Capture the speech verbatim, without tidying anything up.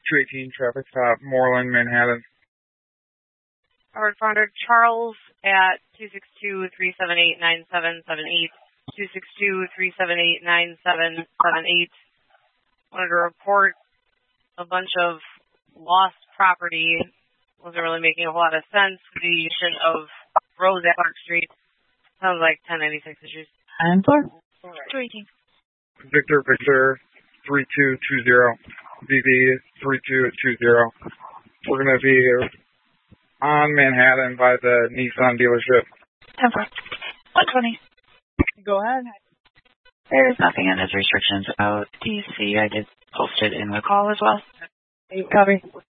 two eighteen traffic stop, Moreland, Manhattan. Our responder Charles at two six two, three seven eight, nine seven seven eight, two six two, three seven eight, nine seven seven eight. Wanted to report a bunch of lost property. Wasn't really making a whole lot of sense. The addition of Rose at Park Street. Sounds like ten ninety-six issues. And four. two eighteen. Victor, Victor, three two two zero. V V, three two two zero. We're going to be on Manhattan by the Nissan dealership. ten four. one twenty. Go ahead. There's nothing in his restrictions about D C. I did post it in the call as well. Copy.